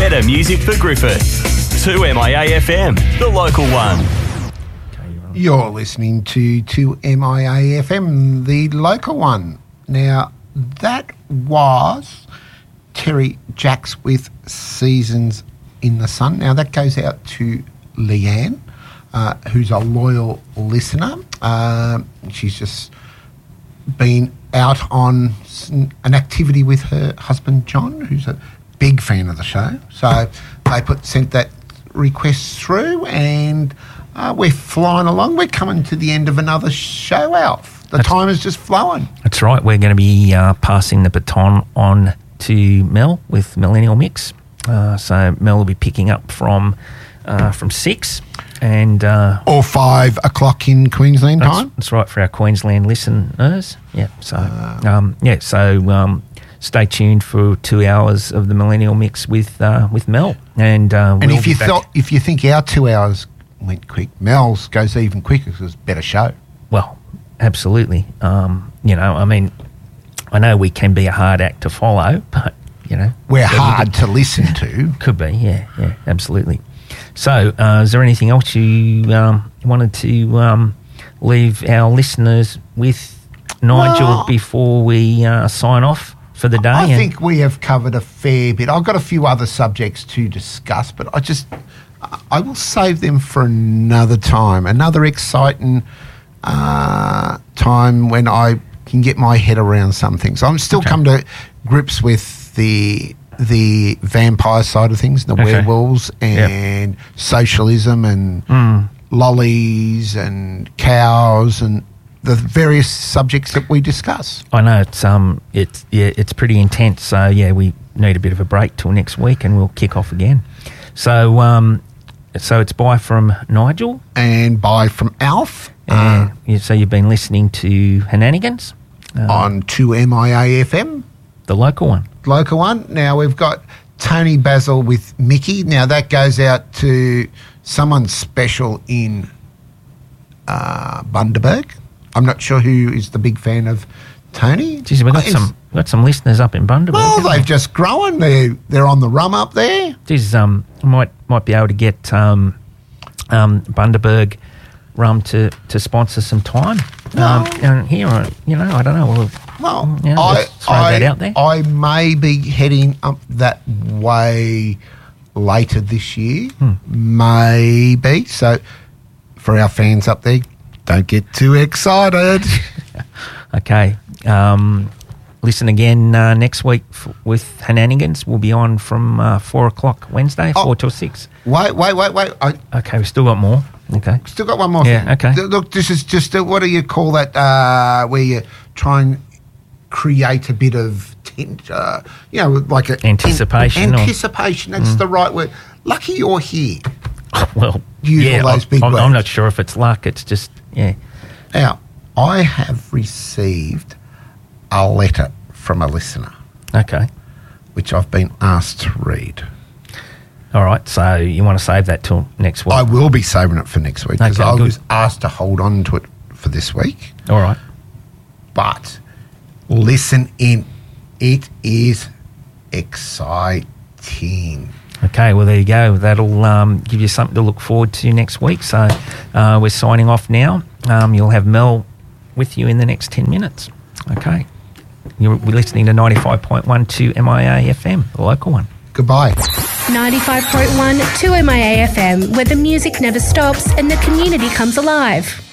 Better music for Griffith. 2MIA FM, the local one. You're listening to 2MIA FM, the local one. Now, that was Terry Jacks with Seasons in the Sun. Now, that goes out to Leanne, who's a loyal listener. She's just been out on an activity with her husband, John, who's a big fan of the show. So they sent that request through, and we're flying along. We're coming to the end of another show, Alf. The time is just flowing. That's right. We're going to be passing the baton on to Mel with Millennial Mix. So Mel will be picking up from 6 and or 5 o'clock in Queensland time. That's right, for our Queensland listeners. Yeah. So stay tuned for 2 hours of the Millennial Mix with Mel. And if you think our 2 hours went quick, Mel's goes even quicker because it's a better show. Well, absolutely. I mean, I know we can be a hard act to follow, but we're hard to listen to. Could be, yeah, absolutely. So, is there anything else you wanted to leave our listeners with, Nigel, before we sign off for the day? I think we have covered a fair bit. I've got a few other subjects to discuss, but I will save them for another time, another exciting time when I can get my head around some things. I'm still come to grips with the vampire side of things, the werewolves and socialism and lollies and cows and the various subjects that we discuss. I know it's pretty intense. So we need a bit of a break till next week, and we'll kick off again. So it's bye from Nigel and bye from Alf. So you've been listening to Henanigans on 2MIA FM, the local one. Now we've got Tony Basil with Mickey. Now that goes out to someone special in Bundaberg. I'm not sure who is the big fan of Tony. Geez, we've got some listeners up in Bundaberg. Well, they've just grown. They're on the rum up there. Geez, might be able to get Bundaberg rum to sponsor some time. And here, I don't know. Let's throw that out there. I may be heading up that way later this year. Maybe. So for our fans up there, don't get too excited. Okay. Listen again next week with Henanigans. We'll be on from 4 o'clock Wednesday, 4 till 6. Wait. Okay, we've still got more. Okay. Still got one more thing. Yeah, okay. Look, this is just, what do you call that, where you try and create a bit of, like a... Anticipation. Anticipation, that's the right word. Lucky you're here. Well, those big words. I'm not sure if it's luck, it's just, Now, I have received a letter from a listener. Okay. Which I've been asked to read. All right, so you want to save that till next week? I will be saving it for next week because I was asked to hold on to it for this week. All right. But listen in. It is exciting. Okay, well, there you go. That'll give you something to look forward to next week. So we're signing off now. You'll have Mel with you in the next 10 minutes. Okay. We're listening to 95.1 2MIA FM, the local one. Goodbye. 95.1 2MIA FM, where the music never stops and the community comes alive.